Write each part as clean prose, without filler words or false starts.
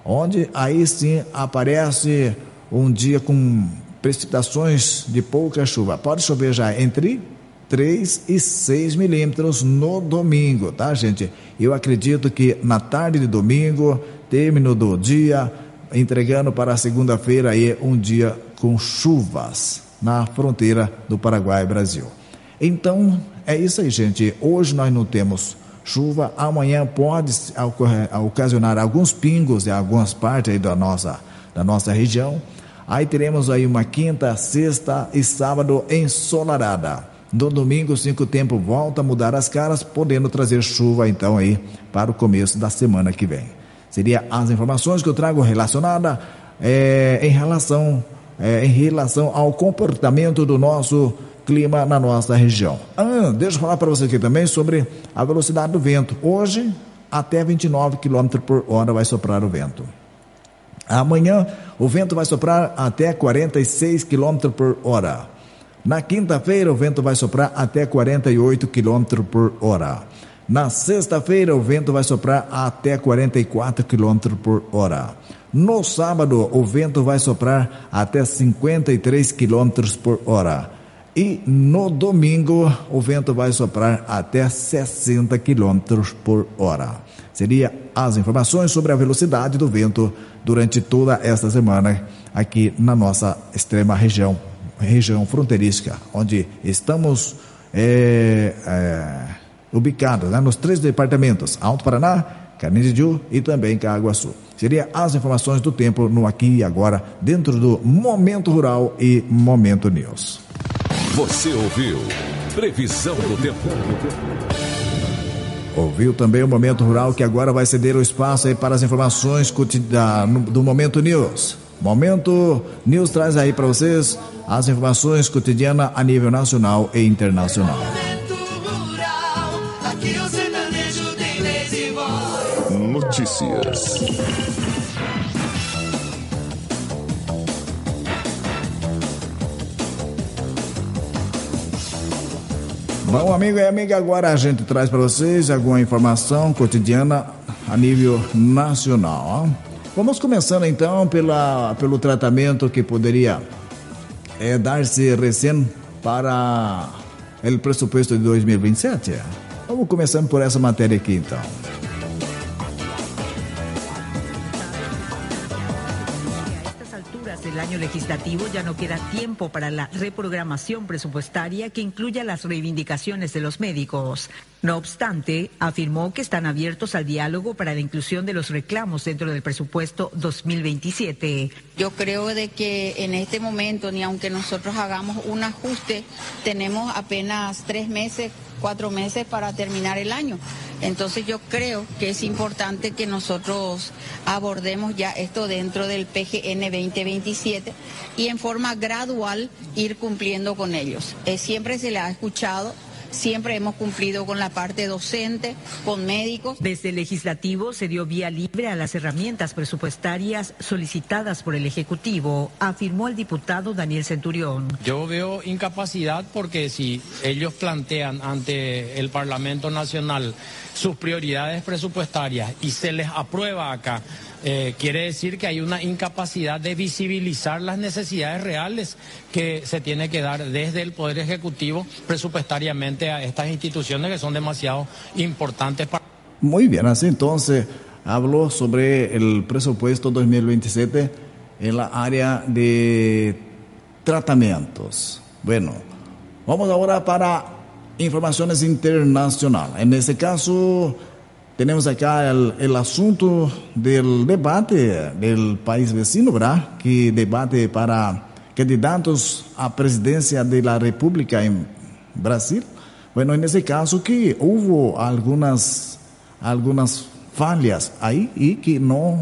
onde aí sim aparece um dia com precipitações de pouca chuva. Pode chover já entre 3 e 6 milímetros no domingo, tá, gente? Eu acredito que na tarde de domingo, término do dia, entregando para a segunda-feira aí um dia com chuvas na fronteira do Paraguai e Brasil. Então, é isso aí, gente. Hoje nós não temos chuva, amanhã pode ocasionar alguns pingos em algumas partes aí da nossa região. Aí teremos aí uma quinta, sexta e sábado ensolarada. No domingo, sim, o tempo volta a mudar as caras, podendo trazer chuva então aí para o começo da semana que vem. Seria as informações que eu trago relacionada em relação ao comportamento do nosso clima na nossa região. Deixa eu falar para você aqui também sobre a velocidade do vento. Hoje, até 29 km por hora vai soprar o vento. Amanhã, o vento vai soprar até 46 km por hora. Na quinta-feira, o vento vai soprar até 48 km por hora. Na sexta-feira, o vento vai soprar até 44 km por hora. No sábado, o vento vai soprar até 53 km por hora. E no domingo, o vento vai soprar até 60 km por hora. Seria as informações sobre a velocidade do vento durante toda esta semana aqui na nossa extrema região fronteiriça, onde estamos ubicados, né, nos 3 departamentos, Alto Paraná, Canindiju e também Caguaçu. Seria as informações do tempo no Aqui e Agora, dentro do Momento Rural e Momento News. Você ouviu Previsão do Tempo. Ouviu também o Momento Rural, que agora vai ceder o espaço aí para as informações do Momento News. Momento News traz aí para vocês as informações cotidianas a nível nacional e internacional. Notícias. Bom, amigo e amiga, agora a gente traz para vocês alguma informação cotidiana a nível nacional. Vamos começando então pelo tratamento que poderia dar-se recém para o pressuposto de 2027. Vamos começando por essa matéria aqui então. El año legislativo ya no queda tiempo para la reprogramación presupuestaria que incluya las reivindicaciones de los médicos. No obstante, afirmó que están abiertos al diálogo para la inclusión de los reclamos dentro del presupuesto 2027. Yo creo de que en este momento, ni aunque nosotros hagamos un ajuste, tenemos apenas 3 meses, 4 meses para terminar el año. Entonces yo creo que es importante que nosotros abordemos ya esto dentro del PGN 2027 y en forma gradual ir cumpliendo con ellos. Siempre se le ha escuchado. Siempre hemos cumplido con la parte docente, con médicos. Desde el legislativo se dio vía libre a las herramientas presupuestarias solicitadas por el Ejecutivo, afirmó el diputado Daniel Centurión. Yo veo incapacidad porque si ellos plantean ante el Parlamento Nacional sus prioridades presupuestarias y se les aprueba acá, quiere decir que hay una incapacidad de visibilizar las necesidades reales que se tiene que dar desde el Poder Ejecutivo presupuestariamente a estas instituciones que son demasiado importantes para... Muy bien, así entonces habló sobre el presupuesto 2027 en la área de tratamientos. Bueno, vamos ahora para informaciones internacionales. En este caso, tenemos acá el asunto del debate del país vecino, ¿verdad? Que debate para candidatos a presidencia de la República en Brasil. Bueno, en ese caso que hubo algunas fallas ahí y que no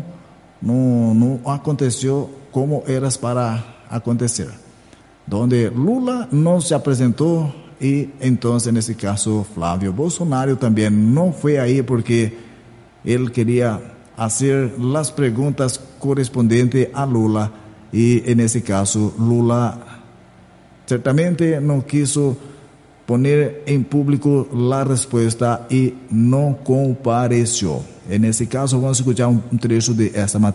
aconteció como era para acontecer. Donde Lula no se presentó y entonces en ese caso Flávio Bolsonaro también no fue ahí porque él quería hacer las preguntas correspondientes a Lula y en ese caso Lula certamente no quiso poner en público la respuesta y no compareció. En ese caso vamos a escuchar un trecho de esta matéria.